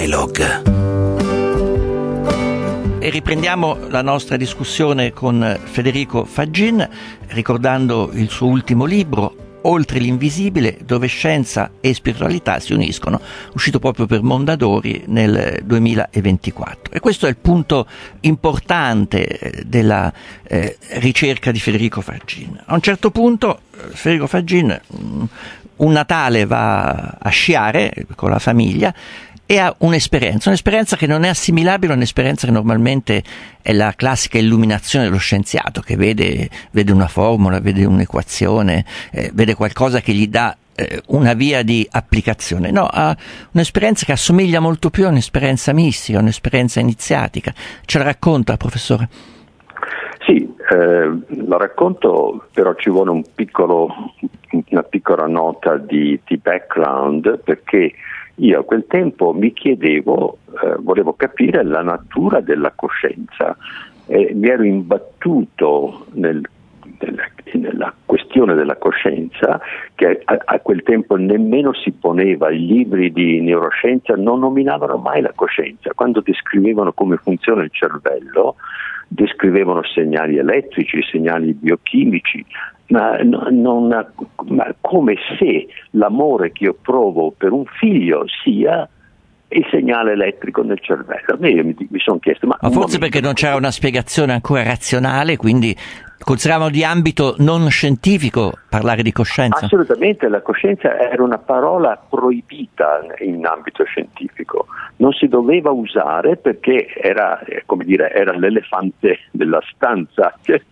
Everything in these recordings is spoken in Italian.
Dialogue. E riprendiamo la nostra discussione con Federico Faggin, ricordando il suo ultimo libro, Oltre l'invisibile, dove scienza e spiritualità si uniscono, uscito proprio per Mondadori nel 2024. E questo è il punto importante della ricerca di Federico Faggin. A un certo punto Federico Faggin un Natale va a sciare con la famiglia e ha un'esperienza che non è assimilabile a un'esperienza che normalmente è la classica illuminazione dello scienziato, che vede una formula, vede un'equazione, vede qualcosa che gli dà una via di applicazione. No, ha un'esperienza che assomiglia molto più a un'esperienza mistica, un'esperienza iniziatica. Ce la racconta, professore? Sì, lo racconto, però ci vuole una piccola nota di background, perché io a quel tempo mi chiedevo, volevo capire la natura della coscienza, mi ero imbattuto nella questione della coscienza, che a quel tempo nemmeno si poneva. I libri di neuroscienza non nominavano mai la coscienza. Quando descrivevano come funziona il cervello, descrivevano segnali elettrici, segnali biochimici, ma come se l'amore che io provo per un figlio sia il segnale elettrico nel cervello. Io mi sono chiesto, ma forse perché non c'era una spiegazione ancora razionale, quindi consideravamo di ambito non scientifico parlare di coscienza? Assolutamente, la coscienza era una parola proibita in ambito scientifico, non si doveva usare perché era l'elefante della stanza che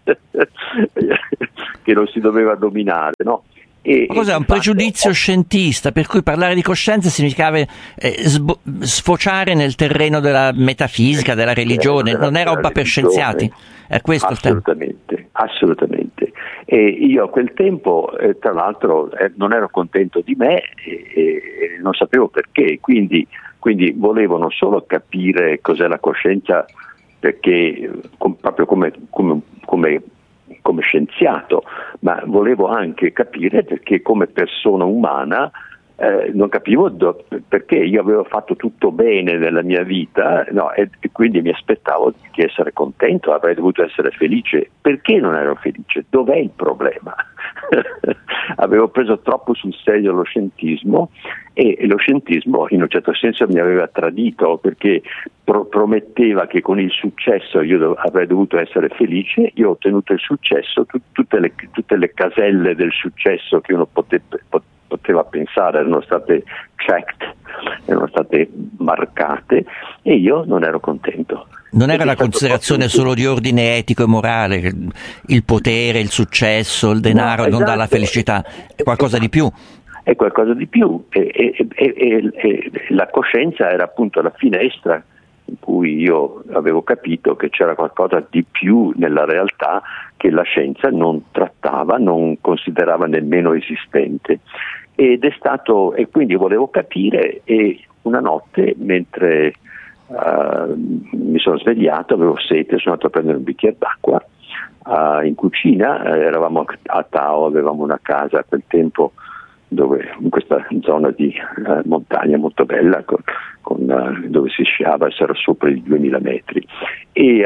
non si doveva dominare, no? Cos'è un pregiudizio scientista, per cui parlare di coscienza significava sfociare nel terreno della metafisica, della religione, non è roba per scienziati? È questo assolutamente. E io a quel tempo, tra l'altro, non ero contento di me e non sapevo perché, quindi volevo non solo capire cos'è la coscienza, perché proprio come scienziato, ma volevo anche capire perché come persona umana non capivo perché io avevo fatto tutto bene nella mia vita, no, e quindi mi aspettavo di essere contento, avrei dovuto essere felice. Perché non ero felice? Dov'è il problema? Avevo preso troppo sul serio lo scientismo e lo scientismo in un certo senso mi aveva tradito, perché prometteva che con il successo io avrei dovuto essere felice. Io ho ottenuto il successo, tutte le caselle del successo che uno poteva pensare erano state checked, erano state marcate, e io non ero contento. Non era una considerazione solo di ordine etico e morale, il potere, il successo, il denaro non dà la felicità, è qualcosa di più. È qualcosa di più e la coscienza era appunto la finestra in cui io avevo capito che c'era qualcosa di più nella realtà che la scienza non trattava, non considerava nemmeno esistente. E quindi volevo capire, e una notte mentre mi sono svegliato, avevo sete, sono andato a prendere un bicchiere d'acqua in cucina, eravamo a Tao, avevamo una casa a quel tempo in questa zona di montagna molto bella, dove si sciava, era sopra i 2000 metri, e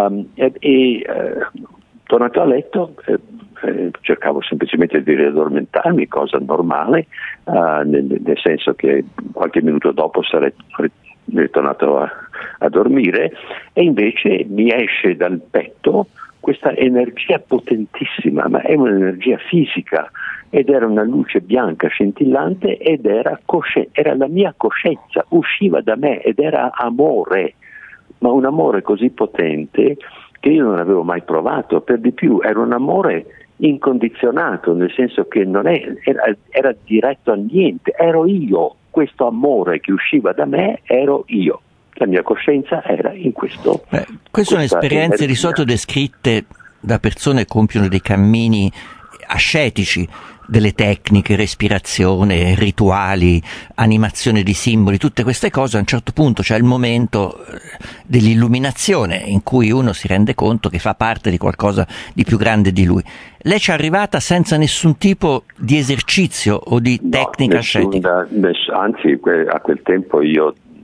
tornato a letto cercavo semplicemente di riaddormentarmi, cosa normale, nel senso che qualche minuto dopo sarei ritornato a dormire, e invece mi esce dal petto questa energia potentissima, ma è un'energia fisica, ed era una luce bianca scintillante, ed era la mia coscienza, usciva da me, ed era amore, ma un amore così potente che io non avevo mai provato. Per di più era un amore incondizionato, nel senso che non era diretto a niente, ero io, questo amore che usciva da me ero io. La mia coscienza era in questo. Queste sono esperienze di solito descritte da persone che compiono dei cammini ascetici, delle tecniche, respirazione, rituali, animazione di simboli, tutte queste cose. A un certo punto c'è il momento dell'illuminazione in cui uno si rende conto che fa parte di qualcosa di più grande di lui. Lei ci è arrivata senza nessun tipo di esercizio o di tecnica ascetica? Anzi, a quel tempo io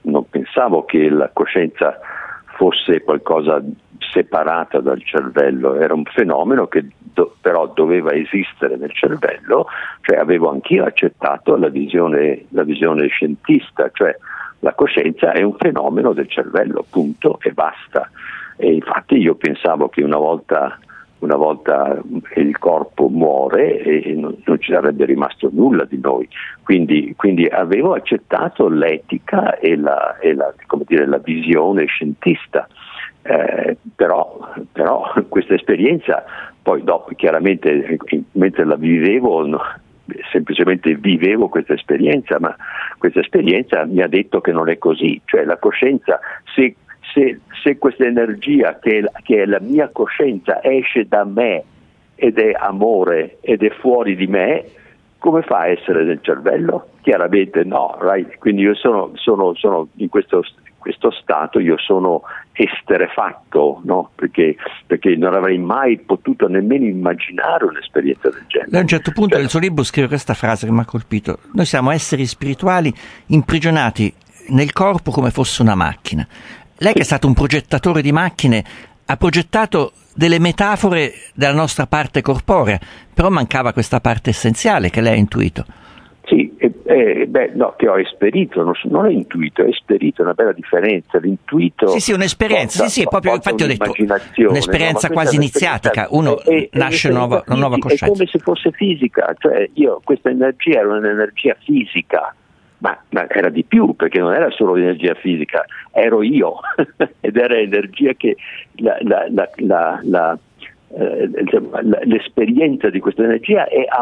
non pensavo che la coscienza fosse qualcosa separata dal cervello, era un fenomeno che però doveva esistere nel cervello, cioè avevo anch'io accettato la visione scientista, cioè la coscienza è un fenomeno del cervello, punto e basta. E infatti io pensavo che una volta il corpo muore e non ci sarebbe rimasto nulla di noi, quindi avevo accettato l'etica e la visione scientista, però questa esperienza poi dopo chiaramente mentre la vivevo semplicemente vivevo questa esperienza, ma questa esperienza mi ha detto che non è così, cioè la coscienza, se questa energia che è la mia coscienza esce da me ed è amore ed è fuori di me, come fa a essere nel cervello? Chiaramente no, right? Quindi io sono in questo stato, io sono esterefatto, no? Perché non avrei mai potuto nemmeno immaginare un'esperienza del genere. A un certo punto nel suo libro scrive questa frase che mi ha colpito: noi siamo esseri spirituali imprigionati nel corpo come fosse una macchina. Lei che è stato un progettatore di macchine ha progettato delle metafore della nostra parte corporea, però mancava questa parte essenziale che lei ha intuito. Sì, no, che ho esperito, non ho intuito, ho esperito, è una bella differenza. L'intuito. Sì, un'esperienza, proprio infatti ho detto un'esperienza, no? Quasi iniziatica, uno nasce una nuova coscienza. È come se fosse fisica, cioè questa energia era un'energia fisica, ma era di più, perché non era solo energia fisica, ero io, ed era energia che l'esperienza di questa energia è